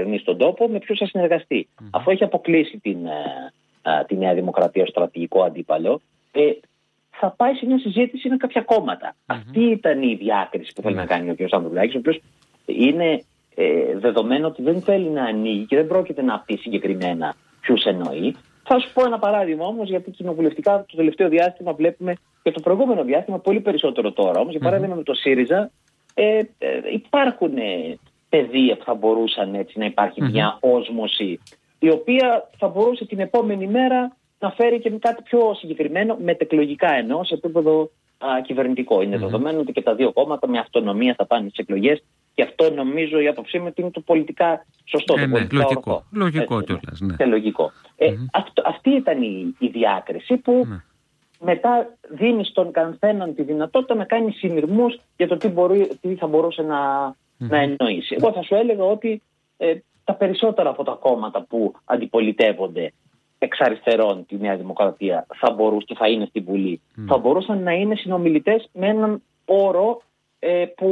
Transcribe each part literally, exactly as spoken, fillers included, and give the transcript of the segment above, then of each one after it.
κυβερνήσει τον τόπο, με ποιους θα συνεργαστεί. Mm. Αφού έχει αποκλείσει την, α, τη Νέα Δημοκρατία ως στρατηγικό αντίπαλο, ε, θα πάει σε μια συζήτηση με κάποια κόμματα. Mm-hmm. Αυτή ήταν η διάκριση που θέλει mm-hmm. να κάνει ο κ. Ανδρουλάκης, ο οποίος είναι ε, δεδομένο ότι δεν θέλει να ανοίγει και δεν πρόκειται να πει συγκεκριμένα ποιους εννοεί. Θα σου πω ένα παράδειγμα όμως, γιατί κοινοβουλευτικά το τελευταίο διάστημα βλέπουμε και το προηγούμενο διάστημα πολύ περισσότερο τώρα. Όμως, για παράδειγμα, mm-hmm. με το ΣΥΡΙΖΑ ε, ε, υπάρχουν ε, πεδία που θα μπορούσαν έτσι, να υπάρχει mm-hmm. μια όσμωση, η οποία θα μπορούσε την επόμενη μέρα να φέρει και κάτι πιο συγκεκριμένο, μετεκλογικά εννοώ, σε επίπεδο α, κυβερνητικό. Είναι mm-hmm. δεδομένο ότι και τα δύο κόμματα με αυτονομία θα πάνε στις εκλογές, και αυτό νομίζω η άποψή μου ότι είναι το πολιτικά σωστό. Ε, το ναι, πολιτικά λογικό. ορθό. Λογικό κιόλας. Ναι. Και λογικό. Ε, mm-hmm. αυτό, αυτή ήταν η, η διάκριση που mm-hmm. μετά δίνει στον καθέναν τη δυνατότητα να κάνει συνειρμούς για το τι, μπορεί, τι θα μπορούσε να, mm-hmm. να εννοήσει. Εγώ θα σου έλεγα ότι ε, τα περισσότερα από τα κόμματα που αντιπολιτεύονται εξ αριστερών τη Νέα Δημοκρατία θα μπορούσαν και θα είναι στην Βουλή, mm. θα μπορούσαν να είναι συνομιλητές με έναν όρο ε, που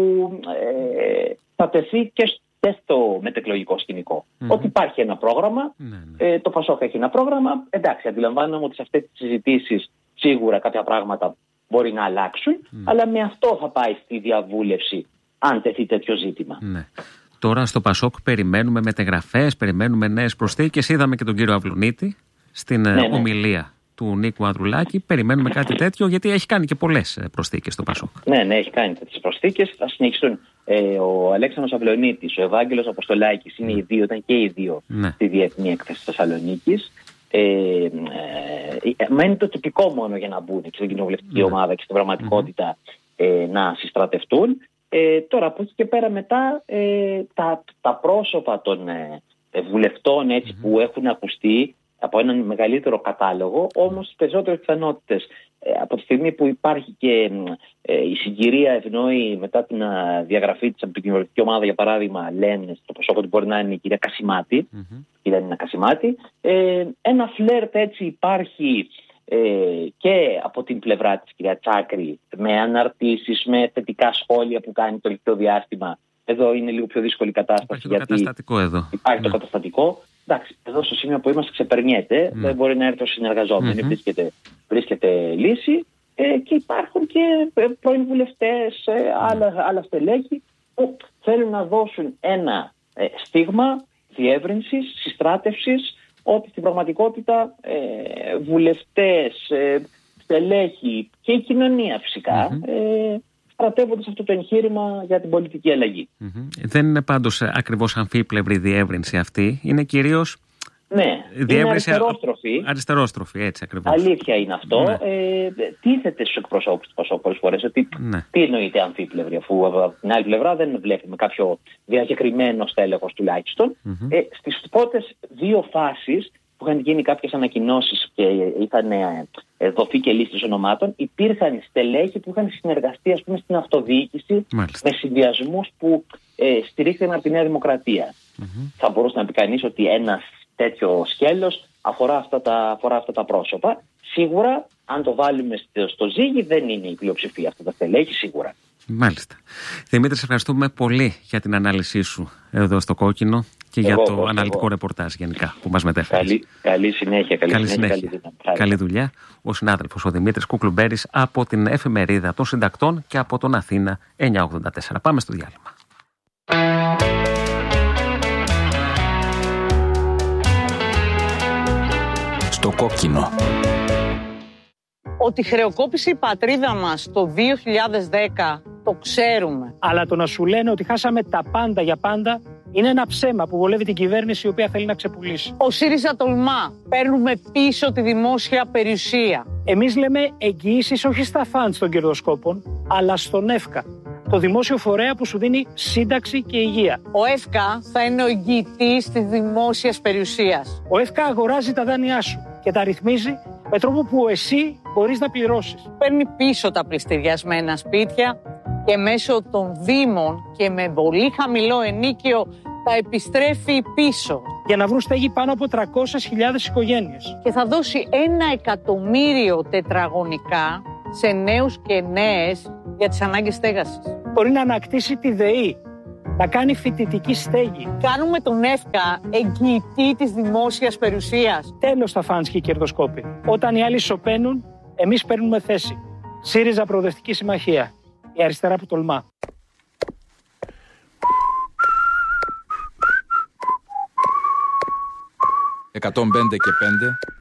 ε, θα τεθεί και, και στο μετεκλογικό σκηνικό. Mm. Ότι υπάρχει ένα πρόγραμμα, mm. ε, το Πασόκ έχει ένα πρόγραμμα, εντάξει, αντιλαμβάνομαι ότι σε αυτές τις συζητήσεις σίγουρα κάποια πράγματα μπορεί να αλλάξουν, mm. αλλά με αυτό θα πάει στη διαβούλευση αν τεθεί τέτοιο ζήτημα. Mm. Τώρα στο Πασόκ περιμένουμε μετεγραφές, περιμένουμε νέες προσθήκες. Είδαμε και τον κύριο Αυλονίτη στην ναι, ναι. ομιλία του Νίκου Ανδρουλάκη. Περιμένουμε κάτι τέτοιο, γιατί έχει κάνει και πολλές προσθήκες στο Πασόκ. Ναι, ναι, έχει κάνει τέτοιες προσθήκες. Θα συνεχιστούν. Ε, ο Αλέξανδρος Αυλονίτης, ο Ευάγγελος Αποστολάκης, είναι mm. οι δύο, ήταν και οι δύο ναι. στη Διεθνή Έκθεση Θεσσαλονίκης. Ε, ε, ε, μένει το τυπικό μόνο για να μπουν και στην κοινοβουλευτική mm. ομάδα και στην πραγματικότητα mm. ε, να συστρατευτούν. Ε, τώρα από εκεί και πέρα μετά ε, τα, τα πρόσωπα των ε, βουλευτών έτσι, mm-hmm. που έχουν ακουστεί από έναν μεγαλύτερο κατάλογο, όμως τις περισσότερες πιθανότητες ε, από τη στιγμή που υπάρχει και ε, η συγκυρία ευνοεί μετά την α, διαγραφή της από την κοινοβουλευτική ομάδα, για παράδειγμα, λένε στο Πασόκ ότι μπορεί να είναι η κυρία Κασιμάτη, mm-hmm. η κυρία Νίνα Κασιμάτη, ε, ένα φλερτ έτσι υπάρχει Ε, και από την πλευρά της κυρία Τσάκρη, με αναρτήσεις, με θετικά σχόλια που κάνει το τελευταίο διάστημα. Εδώ είναι λίγο πιο δύσκολη κατάσταση. Υπάρχει γιατί το καταστατικό εδώ. Υπάρχει ναι. το καταστατικό. Εντάξει, εδώ στο σημείο που είμαστε ξεπερνιέται, ναι. δεν μπορεί να έρθει ο συνεργαζόμενος, mm-hmm. βρίσκεται, βρίσκεται λύση ε, και υπάρχουν και πρώην βουλευτές, ε, άλλα, άλλα στελέχη που θέλουν να δώσουν ένα ε, στίγμα διεύρυνσης, συστράτευσης, ότι στην πραγματικότητα ε, βουλευτές, ε, στελέχη και η κοινωνία φυσικά mm-hmm. ε, στρατεύονται σε αυτό το εγχείρημα για την πολιτική αλλαγή. Mm-hmm. Δεν είναι πάντως ακριβώς αμφίπλευρη διεύρυνση αυτή, είναι κυρίως ναι, διεύρυνση είναι αριστερόστροφη. Αριστερόστροφη, έτσι ακριβώς. Αλήθεια είναι αυτό. Ναι. Ε, τίθεται στους εκπροσώπους του Πασόκ πολλές φορές ότι ναι. τι εννοείται αμφίπλευρη, αφού από την άλλη πλευρά δεν βλέπουμε κάποιο διακεκριμένο στέλεχος τουλάχιστον. Mm-hmm. Ε, στις πρώτες δύο φάσεις που είχαν γίνει κάποιες ανακοινώσεις και είχαν ε, δοθεί και λίστες ονομάτων, υπήρχαν στελέχη που είχαν συνεργαστεί, ας πούμε, στην αυτοδιοίκηση Μάλιστα. με συνδυασμούς που ε, στηρίχθηκαν από τη Νέα Δημοκρατία. Mm-hmm. Θα μπορούσε να πει κανείς ότι ένας τέτοιο σκέλος αφορά αυτά, τα, αφορά αυτά τα πρόσωπα. Σίγουρα, αν το βάλουμε στο, στο ζύγι, δεν είναι η πλειοψηφία αυτά τα στελέχη, σίγουρα. Μάλιστα. Δημήτρη, σε ευχαριστούμε πολύ για την ανάλυση σου εδώ στο Κόκκινο και εγώ, για το εγώ, αναλυτικό εγώ. ρεπορτάζ γενικά που μας μετέφερες. Καλή, καλή συνέχεια. Καλή, καλή, συνέχεια, συνέχεια. Καλή, καλή δουλειά. Ο συνάδελφος ο Δημήτρης Κουκλουμπέρης από την Εφημερίδα των Συντακτών και από τον Αθήνα εννιακόσια ογδόντα τέσσερα. Πάμε στο διάλειμμα. Στο Κόκκινο. Ότι χρεοκόπησε η πατρίδα μας το δύο χιλιάδες δέκα το ξέρουμε. Αλλά το να σου λένε ότι χάσαμε τα πάντα για πάντα είναι ένα ψέμα που βολεύει την κυβέρνηση η οποία θέλει να ξεπουλήσει. Ο ΣΥΡΙΖΑ τολμά. Παίρνουμε πίσω τη δημόσια περιουσία. Εμείς λέμε εγγυήσεις όχι στα φαντς των κερδοσκόπων, αλλά στον ΕΦΚΑ. Το δημόσιο φορέα που σου δίνει σύνταξη και υγεία. Ο ΕΦΚΑ θα είναι ο εγγυητής της δημόσιας περιουσίας. Ο ΕΦΚΑ αγοράζει τα δάνειά σου και τα ρυθμίζει με τρόπο που εσύ μπορείς να πληρώσεις. Παίρνει πίσω τα πληστηριασμένα σπίτια και μέσω των δήμων και με πολύ χαμηλό ενίκιο τα επιστρέφει πίσω. Για να βρουν στέγη πάνω από τριακόσιες χιλιάδες οικογένειες. Και θα δώσει ένα εκατομμύριο τετραγωνικά σε νέους και νέες για τις ανάγκες στέγασης. Μπορεί να ανακτήσει τη ΔΕΗ Θα κάνει φοιτητική στέγη. Κάνουμε τον ΕΦΚΑ εγγυητή της δημόσιας περιουσίας. Τέλος τα φανς και οι κερδοσκόποι. Όταν οι άλλοι σωπαίνουν, εμείς παίρνουμε θέση. ΣΥΡΙΖΑ Προοδευτική Συμμαχία. Η αριστερά που τολμά. εκατόν πέντε και πέντε